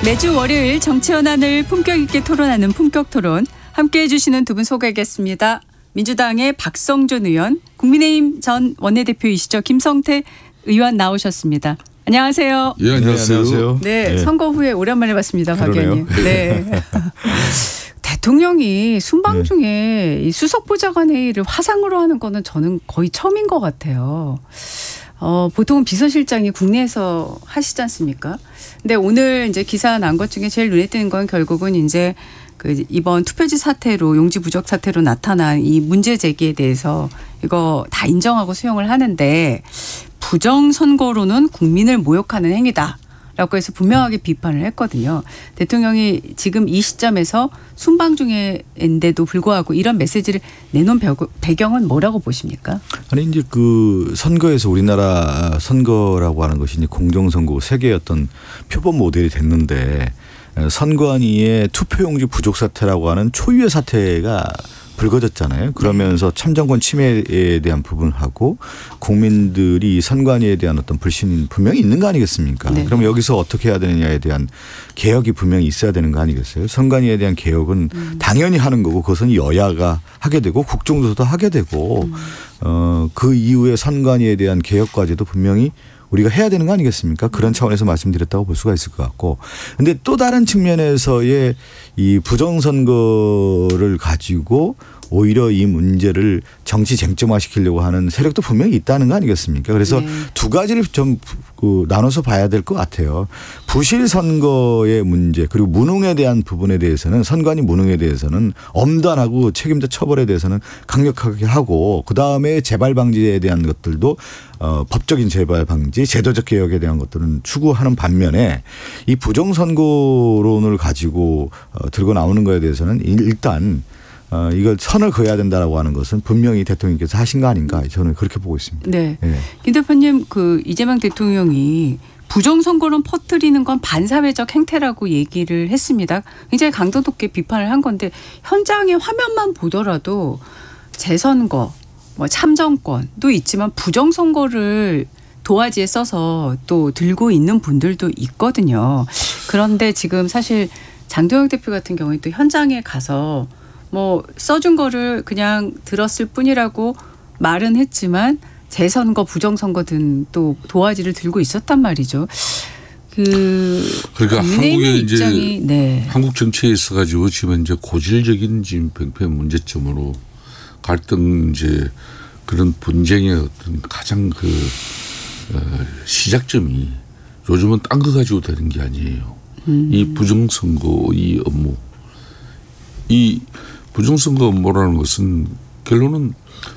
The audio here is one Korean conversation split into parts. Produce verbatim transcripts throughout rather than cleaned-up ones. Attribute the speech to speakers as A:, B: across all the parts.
A: 매주 월요일 정치 현안을 품격 있게 토론하는 품격 토론, 함께해 주시는 두 분 소개하겠습니다. 민주당의 박성준 의원, 국민의힘 전 원내대표이시죠. 김성태 의원 나오셨습니다. 안녕하세요.
B: 예, 안녕하세요.
A: 네,
B: 네.
A: 선거 후에 오랜만에 봤습니다. 박 의원님. 네. 대통령이 순방 중에 이 수석보좌관 회의를 화상으로 하는 거는 저는 거의 처음인 것 같아요. 어, 보통은 비서실장이 국내에서 하시지 않습니까? 근데 오늘 이제 기사 난 것 중에 제일 눈에 띄는 건 결국은 이제 그 이번 투표지 사태로, 용지 부족 사태로 나타난 이 문제 제기에 대해서 이거 다 인정하고 수용을 하는데, 부정선거로는 국민을 모욕하는 행위다 라고 해서 분명하게 비판을 했거든요. 대통령이 지금 이 시점에서 순방 중인데도 불구하고 이런 메시지를 내놓은 배경은 뭐라고 보십니까?
B: 아니 이제 그 선거에서 우리나라 선거라고 하는 것이 이제 공정선거 세계의 어떤 표본 모델이 됐는데, 선관위의 투표용지 부족 사태라고 하는 초유의 사태가 불거졌잖아요. 그러면서 참정권 침해에 대한 부분하고 국민들이 선관위에 대한 어떤 불신이 분명히 있는 거 아니겠습니까? 네. 그럼 여기서 어떻게 해야 되느냐에 대한 개혁이 분명히 있어야 되는 거 아니겠어요? 선관위에 대한 개혁은 음. 당연히 하는 거고, 그것은 여야가 하게 되고 국정조사도 하게 되고 음. 어, 그 이후에 선관위에 대한 개혁까지도 분명히 우리가 해야 되는 거 아니겠습니까? 그런 차원에서 말씀드렸다고 볼 수가 있을 것 같고. 그런데 또 다른 측면에서의 이 부정선거를 가지고 오히려 이 문제를 정치 쟁점화시키려고 하는 세력도 분명히 있다는 거 아니겠습니까? 그래서 네. 두 가지를 좀 그 나눠서 봐야 될 것 같아요. 부실 선거의 문제, 그리고 무능에 대한 부분에 대해서는, 선관위 무능에 대해서는 엄단하고 책임자 처벌에 대해서는 강력하게 하고, 그다음에 재발 방지에 대한 것들도 어, 법적인 재발 방지, 제도적 개혁에 대한 것들은 추구하는 반면에, 이 부정선거론을 가지고 어, 들고 나오는 거에 대해서는 일단 어, 이걸 선을 그어야 된다라고 하는 것은 분명히 대통령께서 하신 거 아닌가, 저는 그렇게 보고 있습니다.
A: 네. 네. 김 대표님, 그 이재명 대통령이 부정선거론 퍼뜨리는 건 반사회적 행태라고 얘기를 했습니다. 굉장히 강도 높게 비판을 한 건데, 현장의 화면만 보더라도 재선거, 뭐 참정권도 있지만 부정선거를 도화지에 써서 또 들고 있는 분들도 있거든요. 그런데 지금 사실 장도영 대표 같은 경우에 또 현장에 가서 뭐 써준 거를 그냥 들었을 뿐이라고 말은 했지만 재선거, 부정선거 등 또 도화지를 들고 있었단 말이죠. 그
C: 그러니까 한국의
A: 입장이,
C: 이제
A: 네.
C: 한국 정치에 있어가지고 지금 이제 고질적인 지금 팽팽 문제점으로 갈등, 이제 그런 분쟁의 어떤 가장 그 어, 시작점이 요즘은 딴 거 가지고 되는 게 아니에요. 음. 이 부정선거 이 업무, 이 부정선거 업무라는 것은 결론은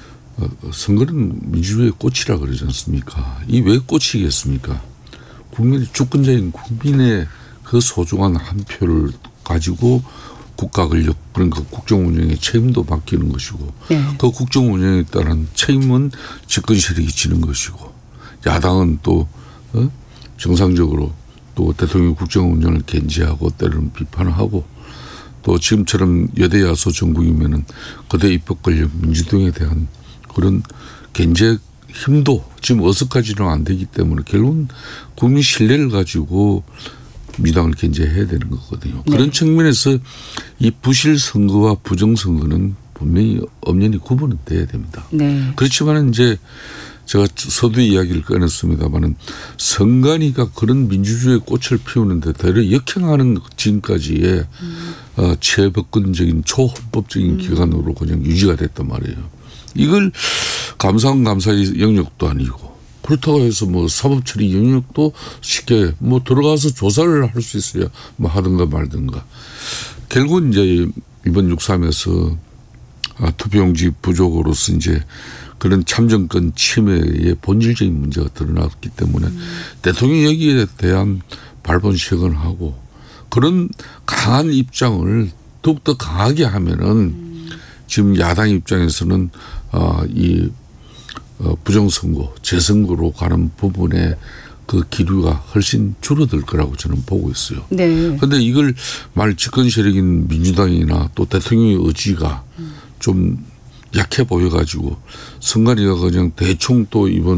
C: 선거는 민주주의의 꽃이라 그러지 않습니까? 이 왜 꽃이겠습니까? 국민의 주권자인 국민의 그 소중한 한 표를 가지고 국가 권력, 그러니까 국정 운영의 책임도 맡기는 것이고, 네. 그 국정 운영에 따른 책임은 집권 세력이 지는 것이고, 야당은 또 어? 정상적으로 또 대통령 국정 운영을 견제하고 때로는 비판을 하고, 또 지금처럼 여대 야소 정국이면은 거대 입법 권력 민주당에 대한 그런 견제 힘도 지금 어디서까지는 안 되기 때문에 결국은 국민 신뢰를 가지고 민주당을 견제해야 되는 거거든요. 네. 그런 측면에서 이 부실 선거와 부정 선거는 분명히 엄연히 구분은 돼야 됩니다. 네. 그렇지만 이제 제가 서두 이야기를 꺼냈습니다만은, 선관위가 그런 민주주의의 꽃을 피우는데 대려 역행하는 지금까지의 음. 어, 최법권적인 초헌법적인 음. 기관으로 그냥 유지가 됐단 말이에요. 이걸 감사원 감사의 영역도 아니고, 그렇다고 해서 뭐 사법처리 영역도 쉽게 뭐 들어가서 조사를 할 수 있어야 뭐 하든가 말든가. 결국은 이제 이번 육삼에서 아, 투표용지 부족으로서 이제 그런 참정권 침해의 본질적인 문제가 드러났기 때문에 음. 대통령이 여기에 대한 발본시행을 하고, 그런 강한 입장을 더욱더 강하게 하면은 음. 지금 야당 입장에서는 어, 이 어, 부정선거, 재선거로 가는 부분에 그 기류가 훨씬 줄어들 거라고 저는 보고 있어요. 그런데 네. 이걸 말 집권 세력인 민주당이나 또 대통령의 의지가 음. 좀 약해 보여가지고 선관위가 그냥 대충 또 이번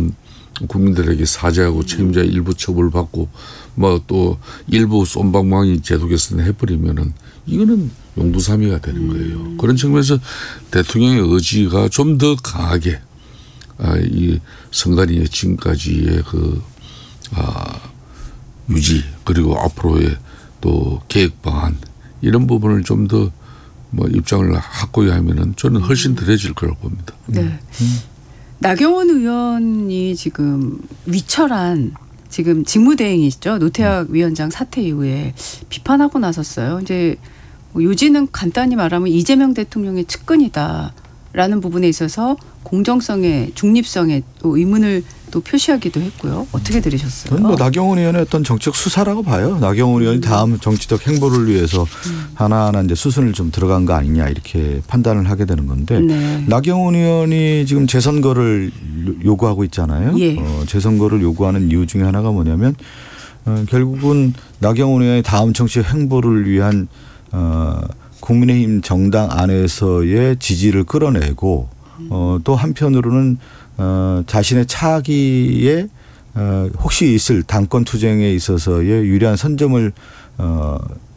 C: 국민들에게 사죄하고 책임자 일부 처벌받고 뭐 또 일부 쏜방망이 제도 개선 해버리면은 이거는 용두사미가 되는 거예요. 음. 그런 측면에서 대통령의 의지가 좀 더 강하게 아, 이 선관위의 지금까지의 그 아, 유지 그리고 앞으로의 또 계획 방안 이런 부분을 좀 더 뭐 입장을 확고히 하면은 저는 훨씬 덜해질 거라고 봅니다.
A: 네. 음. 나경원 의원이 지금 위철한 지금 직무대행이시죠. 노태학 음. 위원장 사퇴 이후에 비판하고 나섰어요. 이제 요지는 간단히 말하면 이재명 대통령의 측근이다라는 부분에 있어서 공정성에 중립성에 또 의문을 또 표시하기도 했고요. 어떻게 들으셨어요?
B: 저는 뭐 나경원 의원의 어떤 정치적 수사라고 봐요. 나경원 의원이 다음 정치적 행보를 위해서 음. 하나하나 이제 수순을 좀 들어간 거 아니냐 이렇게 판단을 하게 되는 건데 네. 나경원 의원이 지금 재선거를 요구하고 있잖아요. 예. 어, 재선거를 요구하는 이유 중에 하나가 뭐냐면 어, 결국은 나경원 의원의 다음 정치적 행보를 위한 어, 국민의힘 정당 안에서의 지지를 끌어내고 어, 또 한편으로는 어, 자신의 차기에 어, 혹시 있을 당권 투쟁에 있어서의 유리한 선점을 어,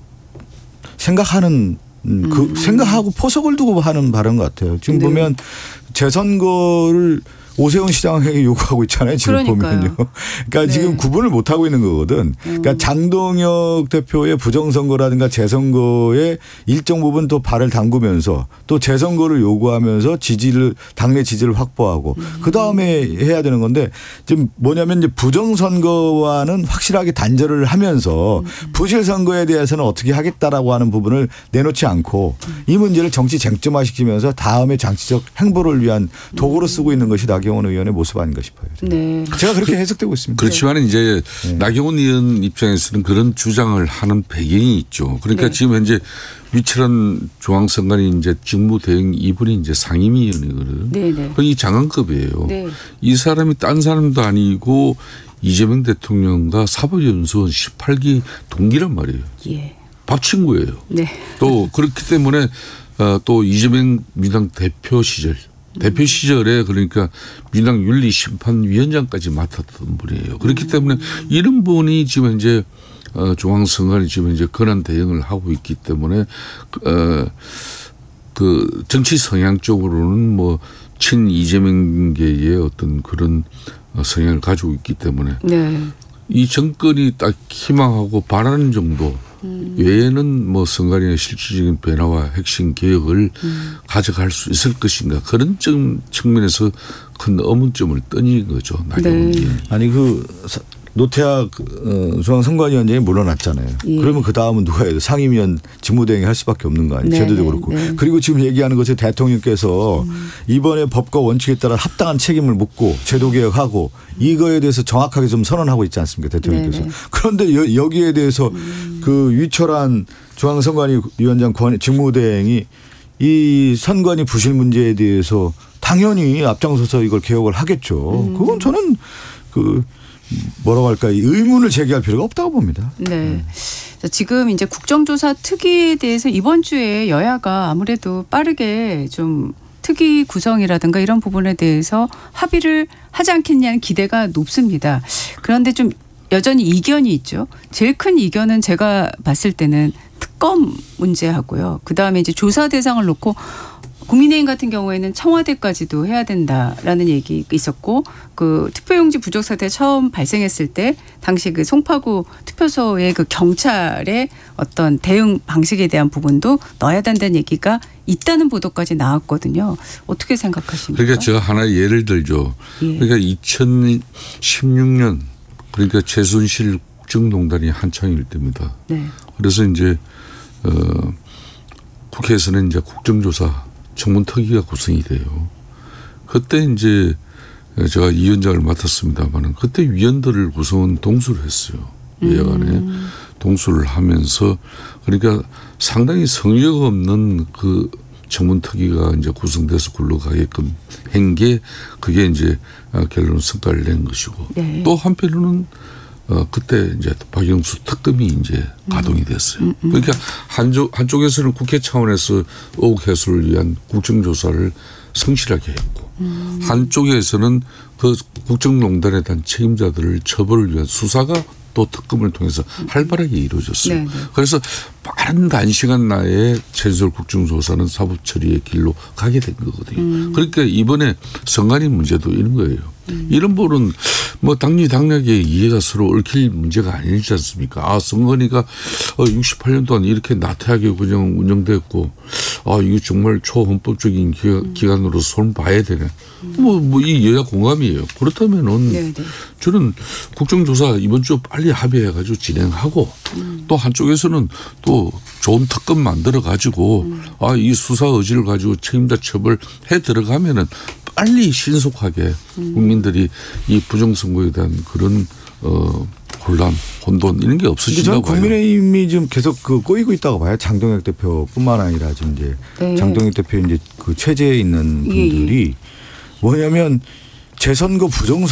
B: 생각하는 음, 그 음. 생각하고 포석을 두고 하는 발언 같아요. 지금 네. 보면 재선거를 오세훈 시장에게 요구하고 있잖아요. 지금 그러니까요. 보면요. 그러니까 네. 지금 구분을 못 하고 있는 거거든. 그러니까 장동혁 대표의 부정선거라든가 재선거에 일정 부분 또 발을 담그면서 또 재선거를 요구하면서 지지를 당내 지지를 확보하고 음. 그 다음에 해야 되는 건데 지금 뭐냐면 이제 부정선거와는 확실하게 단절을 하면서 음. 부실선거에 대해서는 어떻게 하겠다라고 하는 부분을 내놓지 않고 음. 이 문제를 정치 쟁점화시키면서 다음에 정치적 행보를 위한 도구로 쓰고 있는 것이 나경원 의원의 모습 아닌가 싶어요.
A: 네.
B: 제가 그렇게 해석되고 있습니다.
C: 그렇지만 이제 네. 나경원 의원 입장에서는 그런 주장을 하는 배경이 있죠. 그러니까 네. 지금 현재 위철한 중앙선관위 이제 직무대행 이분이 이제 상임위원이거든요. 네, 네. 이 장관급이에요. 네. 이 사람이 딴 사람도 아니고 이재명 대통령과 사법연수원 십팔 기 동기란 말이에요. 예. 밥 친구예요. 네. 또 그렇기 때문에 또 이재명 민당 대표 시절 대표 시절에 그러니까 민당 윤리심판위원장까지 맡았던 분이에요. 그렇기 때문에 이런 분이 지금 현재 중앙선관위 지금 이제 권한 대행을 하고 있기 때문에 어 그 정치 성향 쪽으로는 뭐 친 이재명계의 어떤 그런 성향을 가지고 있기 때문에 네. 이 정권이 딱 희망하고 바라는 정도 음. 외에는 뭐 선관위의 실질적인 변화와 핵심 개혁을 음. 가져갈 수 있을 것인가 그런 측면에서 큰 의문점을 던진 거죠. 나경원 네.
B: 아니 그 노태학 중앙선관위원장이 물러났잖아요. 예. 그러면 그 다음은 누가 해야 돼? 상임위원 직무대행이 할 수밖에 없는 거 아니에요. 네, 제도도 그렇고. 네. 그리고 지금 얘기하는 것이 대통령께서 음. 이번에 법과 원칙에 따라 합당한 책임을 묻고 제도개혁하고 이거에 대해서 정확하게 좀 선언하고 있지 않습니까? 대통령께서. 네, 네. 그런데 여기에 대해서 음. 그 위철한 중앙선관위 위원장 직무대행이 이 선관위 부실 문제에 대해서 당연히 앞장서서 이걸 개혁을 하겠죠. 음. 그건 저는 그 뭐라고 할까 의문을 제기할 필요가 없다고 봅니다.
A: 네. 음. 지금 이제 국정조사 특위에 대해서 이번 주에 여야가 아무래도 빠르게 좀 특위 구성이라든가 이런 부분에 대해서 합의를 하지 않겠냐는 기대가 높습니다. 그런데 좀 여전히 이견이 있죠. 제일 큰 이견은 제가 봤을 때는 특검 문제하고요. 그다음에 이제 조사 대상을 놓고 국민의힘 같은 경우에는 청와대까지도 해야 된다라는 얘기 있었고 그 투표용지 부족 사태 처음 발생했을 때 당시 그 송파구 투표소의 그 경찰의 어떤 대응 방식에 대한 부분도 넣어야 된다는 얘기가 있다는 보도까지 나왔거든요. 어떻게 생각하십니까?
C: 그러니까 제가 하나 예를 들죠. 예. 그러니까 이천십육 년 그러니까 최순실 국정농단이 한창일 때입니다. 네. 그래서 이제 어, 국회에서는 이제 국정조사 청문특위가 구성이 돼요. 그때 이제 제가 이 위원장을 맡았습니다만은 그때 위원들을 구성은 동수를 했어요. 예간에 음. 동수를 하면서 그러니까 상당히 성의가 없는 그 청문특위가 이제 구성돼서 굴러가게끔 한 게 그게 이제 결론 성과를 낸 것이고 네. 또 한편으로는 어 그때 이제 박영수 특검이 이제 가동이 됐어요. 음, 음. 그러니까 한쪽 한쪽에서는 국회 차원에서 의혹 해소를 위한 국정조사를 성실하게 했고 음. 한쪽에서는 그 국정농단에 대한 책임자들을 처벌을 위한 수사가 또 특검을 통해서 활발하게 이루어졌어요. 네네. 그래서 빠른 단시간 내에 최순실 국정조사는 사법처리의 길로 가게 된 거거든요. 음. 그러니까 이번에 선관위 문제도 이런 거예요. 음. 이런 부분은 뭐 당리 당략의 이해가 서로 얽힐 문제가 아니지 않습니까? 아, 선관위가 육십팔 년 동안 이렇게 나태하게 그냥 운영됐고, 아, 이거 정말 초헌법적인 기관, 음. 기관으로서 손 봐야 되네. 음. 뭐, 뭐, 이 여야 공감이에요. 그렇다면은 네네. 저는 국정조사 이번 주 빨리 합의해가지고 진행하고 음. 또 한쪽에서는 또 좋은 특검 만들어가지고 음. 아, 이 수사 의지를 가지고 책임자 처벌해 들어가면은 빨리 신속하게 음. 국민들이 이 부정선거에 대한 그런 어, 혼란, 혼돈 이런 게 없어진다고 봐요.
B: 저는 국민의힘이 좀 계속 그 꼬이고 있다고 봐요. 장동혁 대표뿐만 아니라 지금 이제 네. 장동혁 대표 이제 그 체제에 있는 분들이 예. 뭐냐면 재선거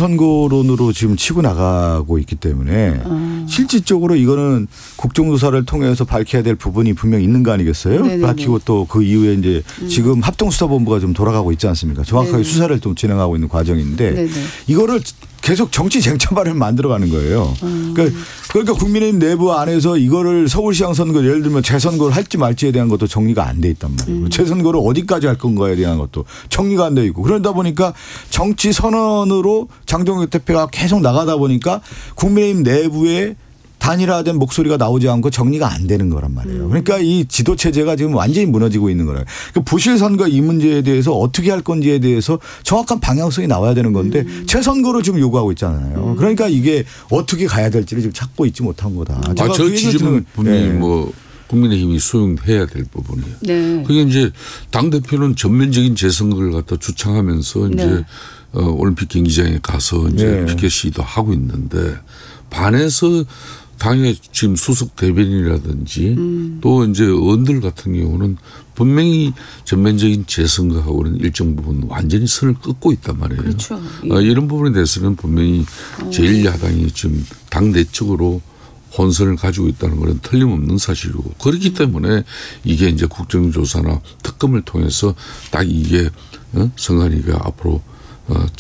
B: 부정선거론으로 지금 치고 나가고 있기 때문에 음. 실질적으로 이거는 국정조사를 통해서 밝혀야 될 부분이 분명히 있는 거 아니겠어요? 네네네. 밝히고 또 그 이후에 이제 음. 지금 합동수사본부가 좀 돌아가고 있지 않습니까? 정확하게 네네. 수사를 좀 진행하고 있는 과정인데 네네. 이거를 계속 정치 쟁점화를 만들어가는 거예요. 음. 그러니까, 그러니까 국민의힘 내부 안에서 이거를 서울시장 선거 예를 들면 재선거를 할지 말지에 대한 것도 정리가 안 돼 있단 말이에요. 음. 재선거를 어디까지 할 건가에 대한 것도 정리가 안 돼 있고 그러다 보니까 정치 선언으로 장동혁 대표가 계속 나가다 보니까 국민의힘 내부에 단일화된 목소리가 나오지 않고 정리가 안 되는 거란 말이에요. 그러니까 이 지도 체제가 지금 완전히 무너지고 있는 거예요. 그러니까 부실 선거 이 문제에 대해서 어떻게 할 건지에 대해서 정확한 방향성이 나와야 되는 건데 음. 재선거로 지금 요구하고 있잖아요. 그러니까 이게 어떻게 가야 될지를 지금 찾고 있지 못한 거다.
C: 아, 저 그 지점은 분명히 네. 뭐 국민의힘이 수용해야 될 부분이에요. 네. 그게 이제 당 대표는 전면적인 재선거를 갖다 주창하면서 이제 네. 어, 올림픽 경기장에 가서 이제 네. 피켓 시위도 하고 있는데 반에서 당의 지금 수석 대변인이라든지 음. 또 이제 의원들 같은 경우는 분명히 전면적인 재선거하고는 일정 부분 완전히 선을 긋고 있단 말이에요. 그렇죠. 예. 어, 이런 부분에 대해서는 분명히 제일 야당이 지금 당 내적으로 혼선을 가지고 있다는 것은 틀림없는 사실이고 그렇기 때문에 이게 이제 국정조사나 특검을 통해서 딱 이게 어? 선관위가 앞으로 어,